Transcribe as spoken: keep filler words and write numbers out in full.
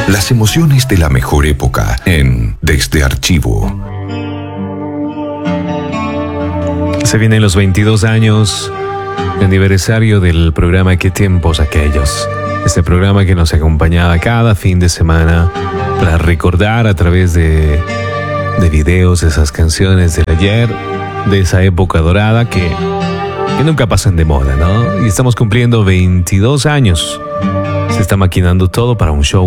Las emociones de la mejor época en Desde Archivo. Se vienen los veintidós años de aniversario del programa ¿Qué tiempos aquellos? Este programa que nos acompañaba cada fin de semana para recordar a través de, de videos esas canciones del ayer, de esa época dorada que, que nunca pasan de moda, ¿no? Y estamos cumpliendo veintidós años. Se está maquinando todo para un show